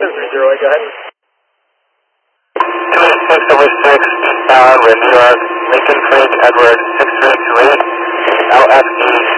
0, go ahead. 26 over 6, eastbound with New York, Lincoln Freight, Edward 6328, LFE